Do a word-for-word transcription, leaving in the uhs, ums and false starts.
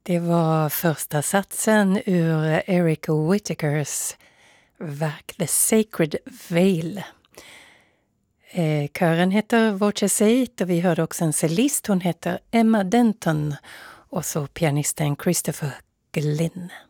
Det var första satsen ur Eric Whittakers verk The Sacred Veil. Eh, kören heter Voce Seit och vi hörde också en cellist, hon heter Emma Denton och så pianisten Christopher Glynn.